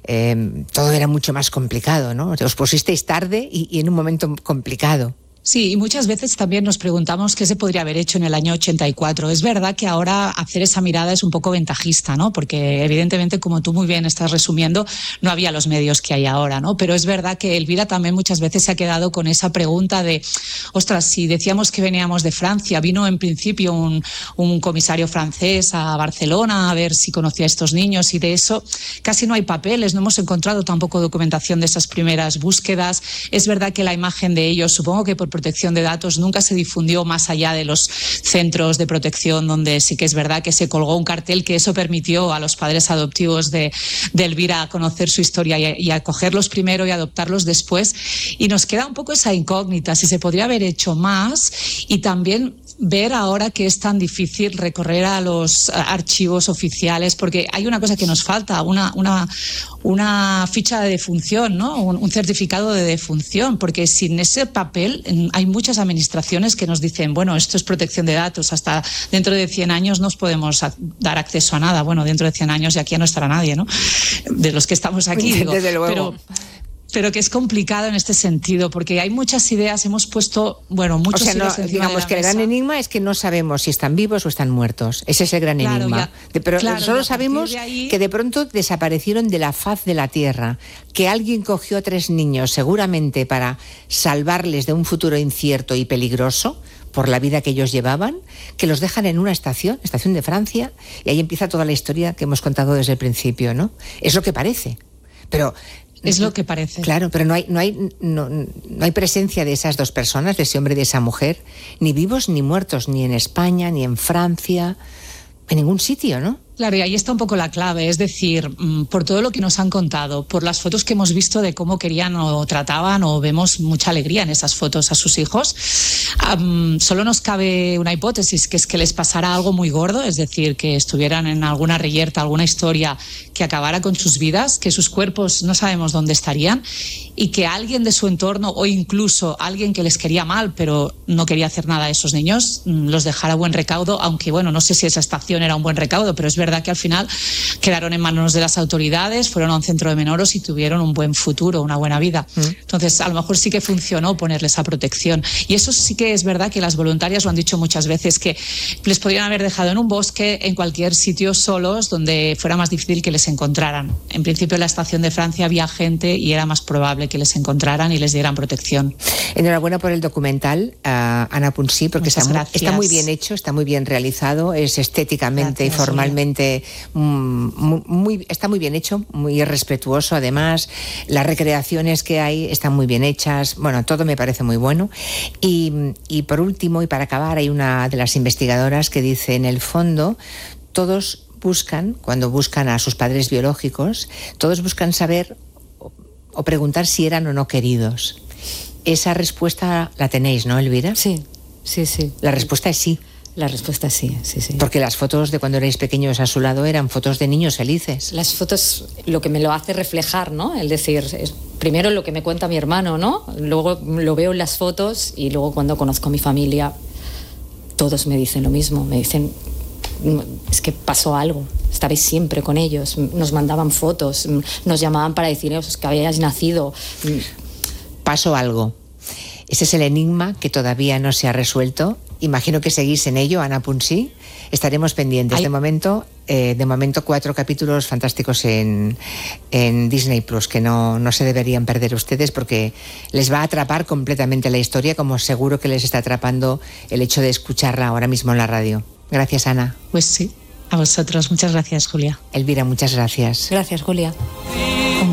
todo era mucho más complicado, ¿no? Os pusisteis tarde y en un momento complicado. Sí, y muchas veces también nos preguntamos qué se podría haber hecho en el año 84. Es verdad que ahora hacer esa mirada es un poco ventajista, ¿no? Porque evidentemente, como tú muy bien estás resumiendo, no había los medios que hay ahora, ¿no? Pero es verdad que Elvira también muchas veces se ha quedado con esa pregunta de, ostras, si decíamos que veníamos de Francia, vino en principio un comisario francés a Barcelona a ver si conocía a estos niños, y de eso casi no hay papeles, no hemos encontrado tampoco documentación de esas primeras búsquedas. Es verdad que la imagen de ellos, supongo que por protección de datos, nunca se difundió más allá de los centros de protección, donde sí que es verdad que se colgó un cartel, que eso permitió a los padres adoptivos de Elvira conocer su historia y acogerlos primero y adoptarlos después. Y nos queda un poco esa incógnita, si se podría haber hecho más, y también ver ahora que es tan difícil recorrer a los archivos oficiales, porque hay una cosa que nos falta, una ficha de defunción, ¿no? Un certificado de defunción, porque sin ese papel hay muchas administraciones que nos dicen, bueno, esto es protección de datos, hasta dentro de 100 años no os podemos dar acceso a nada. Bueno, dentro de 100 años ya aquí no estará nadie, ¿no? De los que estamos aquí, digo. Desde luego. Pero que es complicado en este sentido, porque hay muchas ideas, hemos puesto, muchos hilos encima digamos de la que mesa. El gran enigma es que no sabemos si están vivos o están muertos. Ese es el gran enigma. Pero solo sabemos que de pronto desaparecieron de la faz de la Tierra, que alguien cogió a 3 niños, seguramente para salvarles de un futuro incierto y peligroso por la vida que ellos llevaban, que los dejan en una estación de Francia, y ahí empieza toda la historia que hemos contado desde el principio, ¿no? Es lo que parece. Pero es lo que parece. Claro, pero no hay presencia de esas 2 personas, de ese hombre y de esa mujer, ni vivos ni muertos, ni en España, ni en Francia, en ningún sitio, ¿no? Claro, y ahí está un poco la clave, es decir, por todo lo que nos han contado, por las fotos que hemos visto de cómo querían o trataban, o vemos mucha alegría en esas fotos a sus hijos, solo nos cabe una hipótesis, que es que les pasara algo muy gordo, es decir, que estuvieran en alguna reyerta, alguna historia que acabara con sus vidas, que sus cuerpos no sabemos dónde estarían, y que alguien de su entorno, o incluso alguien que les quería mal, pero no quería hacer nada a esos niños, los dejara a buen recaudo, aunque no sé si esa estación era un buen recaudo, pero es verdad que al final quedaron en manos de las autoridades, fueron a un centro de menores y tuvieron un buen futuro, una buena vida. Entonces, a lo mejor sí que funcionó ponerles esa protección. Y eso sí que es verdad que las voluntarias lo han dicho muchas veces, que les podrían haber dejado en un bosque, en cualquier sitio solos, donde fuera más difícil que les encontraran. En principio, en la estación de Francia había gente y era más probable que les encontraran y les dieran protección. Enhorabuena por el documental, Ana Punsí, porque está muy bien hecho, está muy bien realizado, es estéticamente y formalmente está muy bien hecho, muy respetuoso. Además, las recreaciones que hay están muy bien hechas. Bueno, todo me parece muy bueno. Y por último, y para acabar, hay una de las investigadoras que dice, en el fondo, todos buscan, cuando buscan a sus padres biológicos, todos buscan saber o preguntar si eran o no queridos. Esa respuesta la tenéis, ¿no, Elvira? Sí. La respuesta es sí. La respuesta es sí. Porque las fotos de cuando erais pequeños a su lado eran fotos de niños felices. Las fotos, lo que me lo hace reflejar, ¿no? El decir, primero lo que me cuenta mi hermano, ¿no? Luego lo veo en las fotos, y luego cuando conozco a mi familia, todos me dicen lo mismo. Me dicen, es que pasó algo, estabais siempre con ellos, nos mandaban fotos, nos llamaban para deciros que habíais nacido. Pasó algo. Ese es el enigma que todavía no se ha resuelto. Imagino que seguís en ello, Ana Punsí. Estaremos pendientes. De momento 4 capítulos fantásticos en Disney Plus, que no se deberían perder ustedes, porque les va a atrapar completamente la historia, como seguro que les está atrapando el hecho de escucharla ahora mismo en la radio. Gracias, Ana. Pues sí, a vosotros. Muchas gracias, Julia. Elvira, muchas gracias. Gracias, Julia.